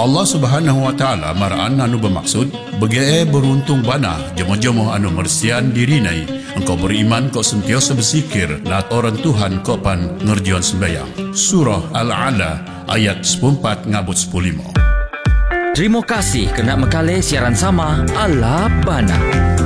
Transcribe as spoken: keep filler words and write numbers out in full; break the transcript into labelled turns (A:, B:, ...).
A: Allah Subhanahu wa taala maraan anu bermaksud begae beruntung bana jemo-jemo anu mersian dirinai engkau beriman kau sentiasa berzikir lat orang Tuhan kau pan ngerjian sembahyang. Surah Al-A'la ayat sepuluh empat ngabut sepuluh lima.
B: Terima kasih kerana mekali siaran sama Ala Bana.